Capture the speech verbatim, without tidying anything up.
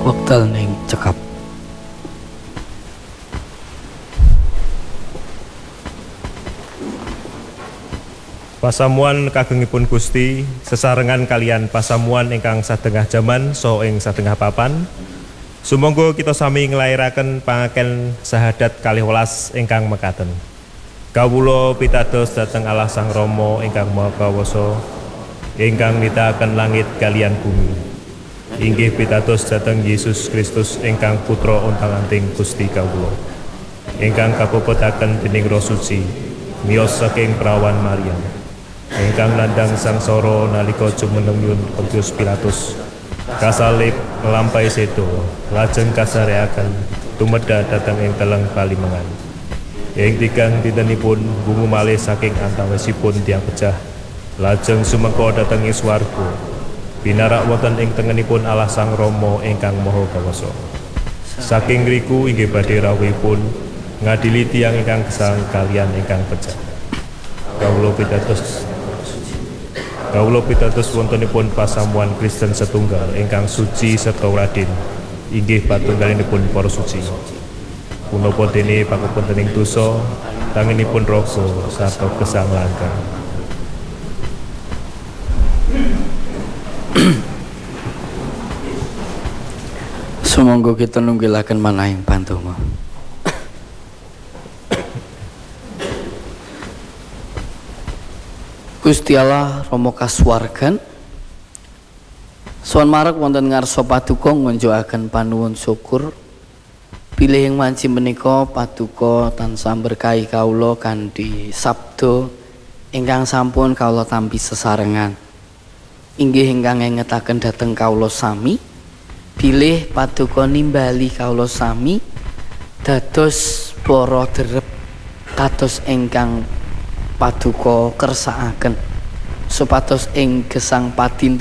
wekdal ning cekap. Pasamuan kagengipun Gusti sesarengan kalian pasamuan ingkang satengah jaman so ing satengah papan. Sumangga kita sami nglairaken pangaken sahadat kalih welas ingkang mekaten. Kawula pitados dhateng Allah Sang Rama ingkang Maha Kawasa, ingkang nitahaken langit kaliyan bumi. Inggih pitados dhateng Yesus Kristus ingkang putra ontang-anting Gusti kawula, ingkang kapepetaken dening Roh Suci miyos saking prawan Maria, ingkang nandhang sangsara nalika jumeneng nyun Pontius Pilatus, kasalib nglampahi sedo, lajeng kasareaken tumedha dhateng ing teleng palimengan. Ing tigang dintenipun bungu malih saking antawisipun tiang pecah, lajeng sumengko dhateng ing swarga, binarak wonten ing tengenipun Allah Sang Rama ingkang Maha Kawasa. Saking ngriku inggih badhe rawuhipun ngadili tiyang ingkang gesang kaliyan ingkang pecah. Kawula pitados Kawula pitados wontenipun pasamuan Kristen setunggal ingkang suci sarta radin, inggih patunggalinipun para suci. Punapa dene pakupuntening dosa, tanginipun raga sarta gesang langkah. Sumangga kita nunggilaken manahing pantuma. Gusti Allah Rama kasuwargan, sowan marek wonten ngarsa paduka ngunjukaken panuwun syukur bilih ing wanci menika paduka tansah berkahi kawula kanthi sabda ingkang sampun kawula tampi sesarengan. Inggih ingkang ngengetaken dhateng kawula sami bilih paduka nimbali kawula sami dados para derep kados ingkang paduka kersakaken supados ing gesang padin